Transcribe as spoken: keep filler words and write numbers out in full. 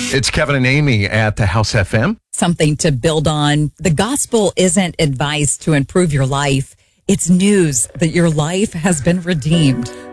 It's Kevin and Amy at the House F M. Something to build on. The gospel isn't advice to improve your life. It's news that your life has been redeemed.